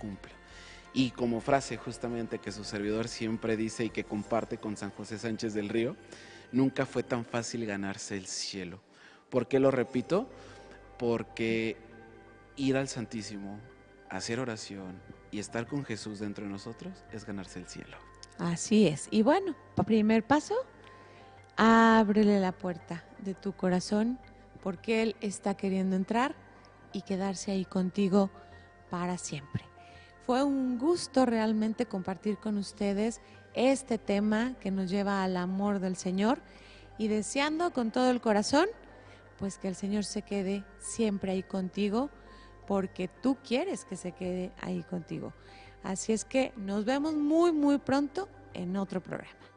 cumpla. Y como frase justamente que su servidor siempre dice y que comparte con San José Sánchez del Río, nunca fue tan fácil ganarse el cielo. ¿Por qué lo repito? Porque ir al Santísimo, hacer oración y estar con Jesús dentro de nosotros es ganarse el cielo. Así es. Y bueno, primer paso, ábrele la puerta de tu corazón porque Él está queriendo entrar y quedarse ahí contigo para siempre. Fue un gusto realmente compartir con ustedes este tema que nos lleva al amor del Señor y deseando con todo el corazón pues que el Señor se quede siempre ahí contigo porque tú quieres que se quede ahí contigo. Así es que nos vemos muy pronto en otro programa.